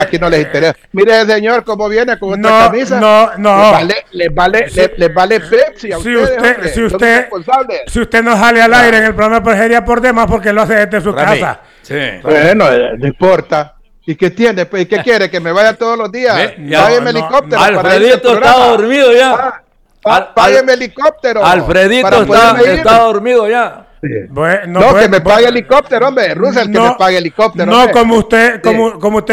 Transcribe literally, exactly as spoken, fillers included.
aquí no les interesa. Mire, señor, cómo viene con otra no, camisa. No, no, les vale, les vale, si, les, les vale Pepsi a si ustedes, usted, hombre, si usted, si usted no sale al ah. aire en el programa de Progeria por demás, porque lo hace desde su Para casa. Sí. Bueno, no importa. ¿Y qué tiene? ¿Y qué quiere? ¿Que me vaya todos los días? Págueme no, helicóptero. No, Alfredito está dormido ya. Ah, págueme helicóptero. Alfredito está, está dormido ya. Sí. Bueno, no, pues, que me pague bueno, helicóptero, hombre. Russell, no, que me pague helicóptero. No, hombre. como usted, como, sí. como usted